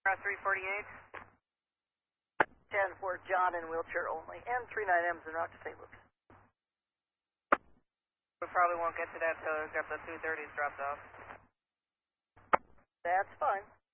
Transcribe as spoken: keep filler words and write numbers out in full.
three forty-eight. ten four John in wheelchair only, and three nine M's en route to Saint Luke's. We probably won't get to that till we've got the two thirties dropped off. That's fine.